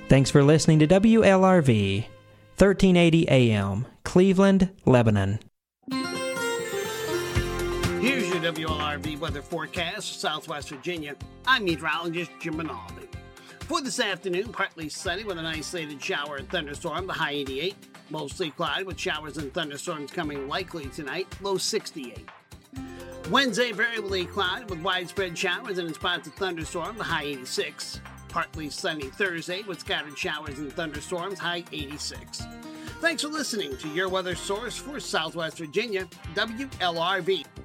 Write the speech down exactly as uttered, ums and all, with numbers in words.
Thanks for listening to W L R V, thirteen eighty A M, Cleveland, Lebanon. Here's your W L R V weather forecast for Southwest Virginia. I'm meteorologist Jim Rinaldi. For this afternoon, partly sunny with an isolated shower and thunderstorm, the high eighty-eight. Mostly cloudy with showers and thunderstorms coming likely tonight, low sixty-eight. Wednesday, variably cloudy with widespread showers and in spots of thunderstorm, the high eighty-six. Partly sunny Thursday with scattered showers and thunderstorms, high eighty-six. Thanks for listening to your weather source for Southwest Virginia, W L R V.